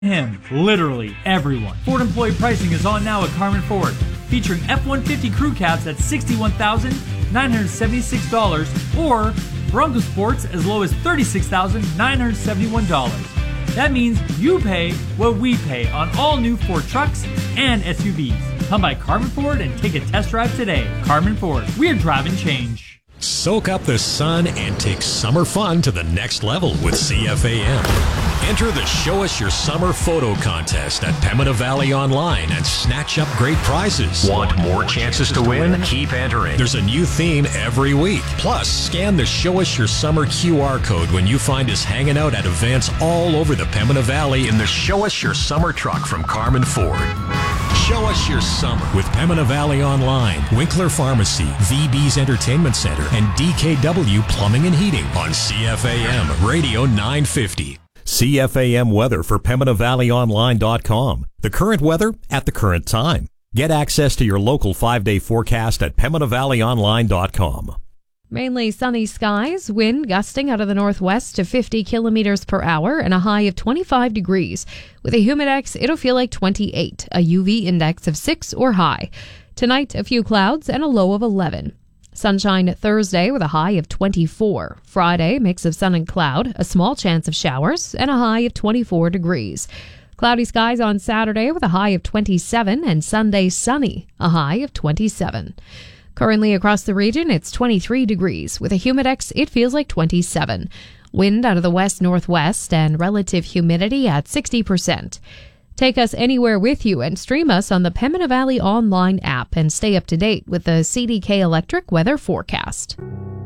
him, literally everyone. Ford employee pricing is on now at Carmen Ford, featuring F-150 crew cabs at $61,976 or Bronco Sports as low as $36,971. That means you pay what we pay on all new Ford trucks and SUVs. Come by Carmen Ford and take a test drive today. Carmen Ford, we're driving change. Soak up the sun and take summer fun to the next level with CFAM. Enter the Show Us Your Summer photo contest at Pembina Valley Online and snatch up great prizes. Want more chances to win? Keep entering. There's a new theme every week. Plus, scan the Show Us Your Summer QR code when you find us hanging out at events all over the Pembina Valley in the Show Us Your Summer truck from Carmen Ford. Show Us Your Summer with Pembina Valley Online, Winkler Pharmacy, VB's Entertainment Center, and DKW Plumbing and Heating on CFAM Radio 950. CFAM weather for PembinaValleyOnline.com. The current weather at the current time. Get access to your local 5-day forecast at PembinaValleyOnline.com. Mainly sunny skies, wind gusting out of the northwest to 50 kilometers per hour and a high of 25 degrees. With a humidex, it'll feel like 28, a UV index of 6 or high. Tonight, a few clouds and a low of 11. Sunshine Thursday with a high of 24. Friday, mix of sun and cloud, a small chance of showers, and a high of 24 degrees. Cloudy skies on Saturday with a high of 27, and Sunday sunny, a high of 27. Currently across the region, it's 23 degrees. With a humidex, it feels like 27. Wind out of the west-northwest and relative humidity at 60%. Take us anywhere with you and stream us on the Pembina Valley Online app and stay up to date with the CDK Electric weather forecast.